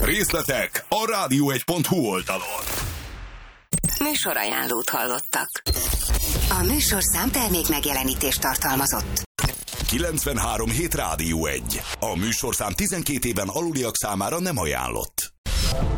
Részletek a rádió1.hu oldalon. Műsorajánlót hallottak. A műsorszám termék megjelenítést tartalmazott. 93.7 Rádió 1. A műsorszám 12 éven aluliak számára nem ajánlott.